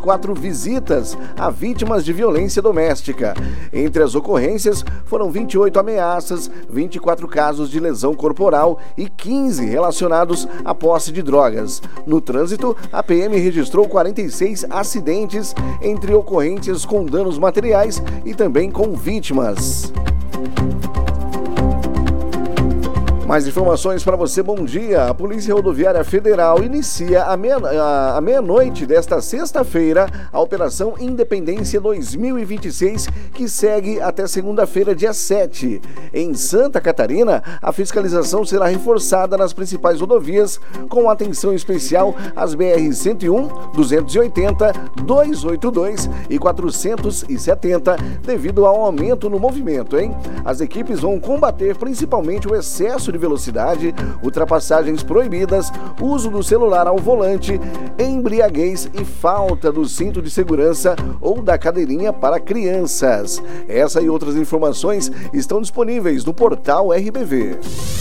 24 visitas a vítimas de violência doméstica. Entre as ocorrências, foram 28 ameaças, 24 casos de lesão corporal e 15 relacionados à posse de drogas. No trânsito, a PM registrou 46 acidentes, entre ocorrências com danos materiais e também com vítimas. Mais informações para você, bom dia. A Polícia Rodoviária Federal inicia à meia-noite desta sexta-feira a Operação Independência 2026, que segue até segunda-feira, dia 7. Em Santa Catarina, a fiscalização será reforçada nas principais rodovias, com atenção especial às BR-101, 280, 282 e 470, devido ao aumento no movimento, hein? As equipes vão combater principalmente o excesso de velocidade, ultrapassagens proibidas, uso do celular ao volante, embriaguez e falta do cinto de segurança ou da cadeirinha para crianças. Essa e outras informações estão disponíveis no portal RBV.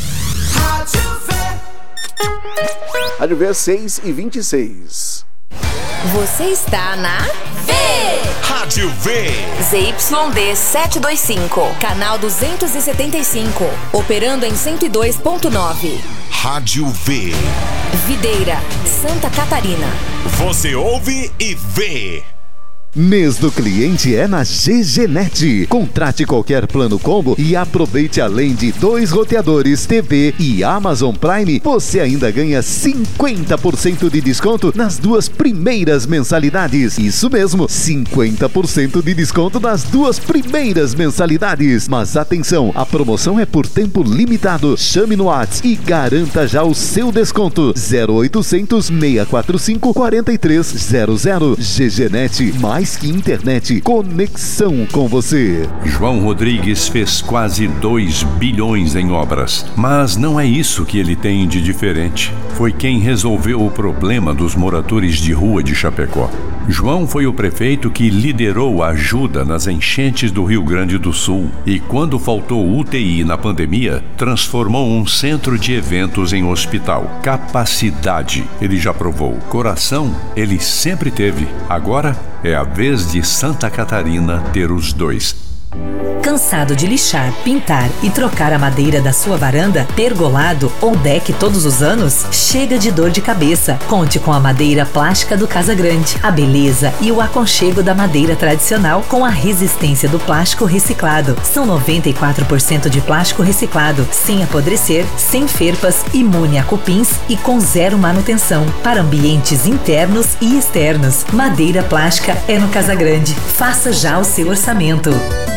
Rádio V 6:26. Você está na Rádio V. ZYD 725, canal 275, operando em 102.9. Rádio V. Videira, Santa Catarina. Você ouve e vê. Mês do cliente é na GGNet. Contrate qualquer plano combo e aproveite, além de 2 roteadores, TV e Amazon Prime, você ainda ganha 50% de desconto nas 2 primeiras mensalidades. Isso mesmo, 50% de desconto nas 2 primeiras mensalidades. Mas atenção, a promoção é por tempo limitado. Chame no WhatsApp e garanta já o seu desconto. 0800 645 4300. GGNet, mais que internet, conexão com você. João Rodrigues fez quase 2 bilhões em obras, mas não é isso que ele tem de diferente. Foi quem resolveu o problema dos moradores de rua de Chapecó. João foi o prefeito que liderou a ajuda nas enchentes do Rio Grande do Sul e, quando faltou UTI na pandemia, transformou um centro de eventos em hospital. Capacidade, ele já provou. Coração, ele sempre teve. Agora é a vez de Santa Catarina ter os 2. Cansado de lixar, pintar e trocar a madeira da sua varanda, pergolado ou deck todos os anos? Chega de dor de cabeça. Conte com a madeira plástica do Casa Grande. A beleza e o aconchego da madeira tradicional com a resistência do plástico reciclado. São 94% de plástico reciclado, sem apodrecer, sem ferpas, imune a cupins e com 0 manutenção. Para ambientes internos e externos. Madeira plástica é no Casa Grande. Faça já o seu orçamento.